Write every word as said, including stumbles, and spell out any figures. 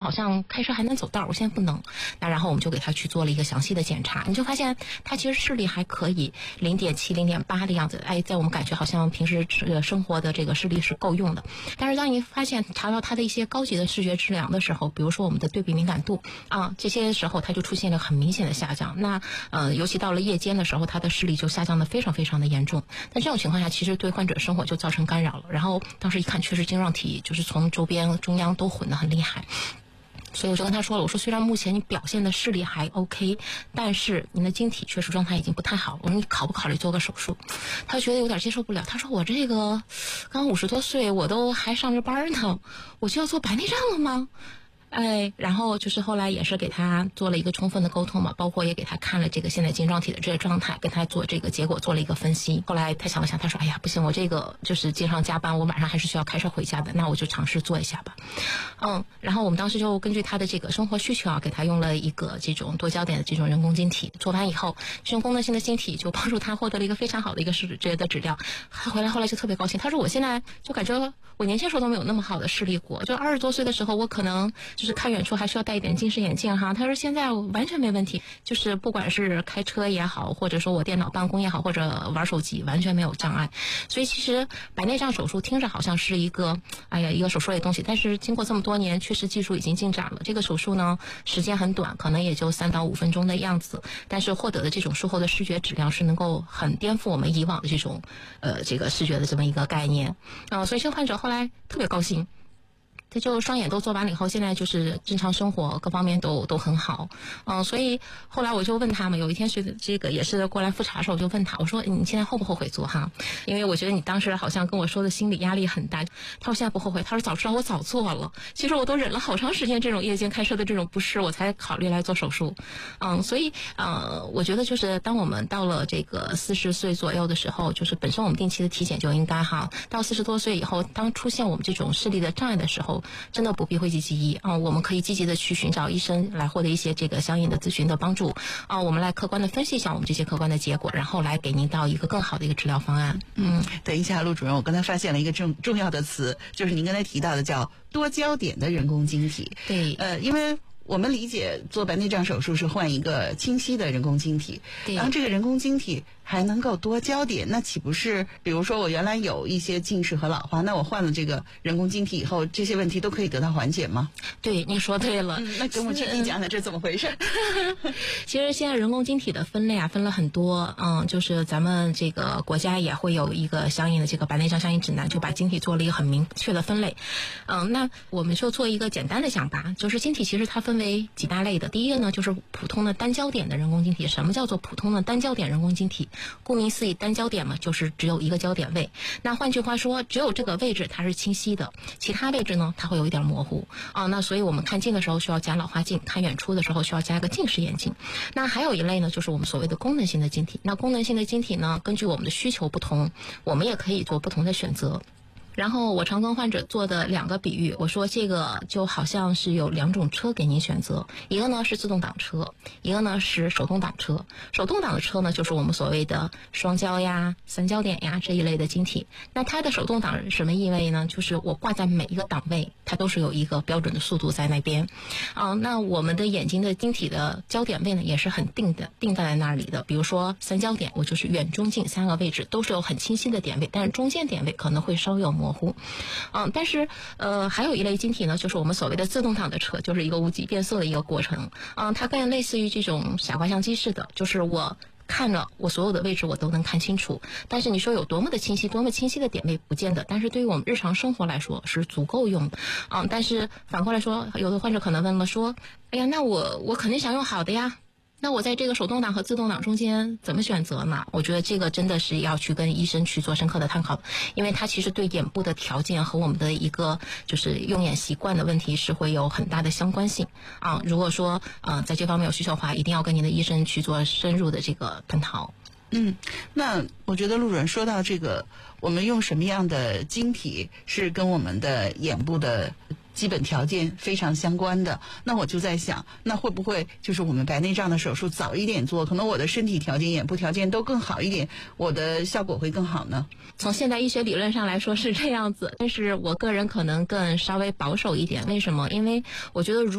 好像开车还能走道，我现在不能。那然后我们就给他去做了一个详细的检查，你就发现他其实视力还可以，零点七、零点八的样子。哎，在我们感觉好像平时生活的这个视力是够用的。但是当你发现查到他的一些高级的视觉质量的时候，比如说我们的对比敏感度啊，这些时候他就出现了很明显的下降。那呃，尤其到了夜间的时候，他的视力就下降的非常非常的严重。但这种情况下，其实对患者生活就造成干扰了。然后当时一看，确实晶状体就是从周边中央都混得很厉害。所以我就跟他说了，我说虽然目前你表现的视力还 OK， 但是您的晶体确实状态已经不太好了。我说你考不考虑做个手术？他觉得有点接受不了，他说我这个刚五十多岁，我都还上着班呢，我就要做白内障了吗？哎，然后就是后来也是给他做了一个充分的沟通嘛，包括也给他看了这个现在晶状体的这个状态，跟他做这个结果做了一个分析。后来他想了想，他说：“哎呀，不行，我这个就是经常加班，我晚上还是需要开车回家的，那我就尝试做一下吧。”嗯，然后我们当时就根据他的这个生活需求啊，给他用了一个这种多焦点的这种人工晶体。做完以后，这种功能性的晶体就帮助他获得了一个非常好的一个视觉的质量。他回来后来就特别高兴，他说：“我现在就感觉我年轻时候都没有那么好的视力过，就二十多岁的时候，我可能。”就是看远处还需要戴一点近视眼镜哈，他说现在完全没问题，就是不管是开车也好，或者说我电脑办公也好，或者玩手机，完全没有障碍。所以其实白内障手术听着好像是一个哎呀一个手术类东西，但是经过这么多年，确实技术已经进展了。这个手术呢时间很短，可能也就三到五分钟的样子，但是获得的这种术后的视觉质量是能够很颠覆我们以往的这种呃这个视觉的这么一个概念啊、呃，所以这个患者后来特别高兴。他就双眼都做完了以后，现在就是正常生活各方面都都很好，嗯、呃，所以后来我就问他嘛，有一天是这个也是过来复查的时候，我就问他，我说你现在后不后悔做哈？因为我觉得你当时好像跟我说的心理压力很大。他说现在不后悔，他说早知道我早做了，其实我都忍了好长时间这种夜间开车的这种不适，我才考虑来做手术，嗯，所以呃，我觉得就是当我们到了这个四十岁左右的时候，就是本身我们定期的体检就应该哈，到四十多岁以后，当出现我们这种视力的障碍的时候。真的不必讳疾忌医啊、呃！我们可以积极的去寻找医生来获得一些这个相应的咨询的帮助啊、呃！我们来客观的分析一下我们这些客观的结果，然后来给您到一个更好的一个治疗方案。 嗯，等一下，陆主任，我刚才发现了一个重重要的词，就是您刚才提到的叫多焦点的人工晶体。 对， 呃，因为我们理解做白内障手术是换一个清晰的人工晶体，然后这个人工晶体还能够多焦点，那岂不是比如说我原来有一些近视和老花，那我换了这个人工晶体以后，这些问题都可以得到缓解吗？ 对，你说对了。 嗯，那跟我具体讲讲这怎么回事？ 其实现在人工晶体的分类啊，分了很多，嗯，就是咱们这个国家也会有一个相应的这个白内障相应指南，就把晶体做了一个很明确的分类。嗯，那我们就做一个简单的讲吧，就是晶体其实它分为几大类的。第一个呢，就是普通的单焦点的人工晶体。什么叫做普通的单焦点人工晶体？顾名思义，单焦点嘛，就是只有一个焦点位。那换句话说，只有这个位置它是清晰的，其他位置呢，它会有一点模糊啊。那所以我们看近的时候需要加老花镜，看远处的时候需要加一个近视眼镜。那还有一类呢，就是我们所谓的功能性的晶体。那功能性的晶体呢，根据我们的需求不同，我们也可以做不同的选择。然后我常跟患者做的两个比喻，我说这个就好像是有两种车给您选择，一个呢是自动挡车，一个呢是手动挡车。手动挡的车呢，就是我们所谓的双焦呀、三焦点呀这一类的晶体。那它的手动挡什么意味呢？就是我挂在每一个档位，它都是有一个标准的速度在那边。啊、呃，那我们的眼睛的晶体的焦点位呢，也是很定的，定在那里的。比如说三焦点，我就是远、中、近三个位置都是有很清晰的点位，但是中间点位可能会稍有模糊。嗯，但是呃，还有一类晶体呢，就是我们所谓的自动挡的车，就是一个无极变色的一个过程。嗯，它更类似于这种傻瓜相机式的，就是我看了我所有的位置我都能看清楚，但是你说有多么的清晰，多么清晰的点位不见得，但是对于我们日常生活来说是足够用的。嗯，但是反过来说，有的患者可能问了说，哎呀，那我我肯定想用好的呀。那我在这个手动挡和自动挡中间怎么选择呢？我觉得这个真的是要去跟医生去做深刻的探讨，因为它其实对眼部的条件和我们的一个就是用眼习惯的问题是会有很大的相关性啊。如果说呃在这方面有需求的话，一定要跟您的医生去做深入的这个探讨。 嗯，那我觉得陆主任说到这个，我们用什么样的晶体是跟我们的眼部的基本条件非常相关的。那我就在想，那会不会就是我们白内障的手术早一点做，可能我的身体条件、眼部条件都更好一点，我的效果会更好呢？ 从现代医学理论上来说是这样子，但是我个人可能更稍微保守一点。为什么？因为我觉得如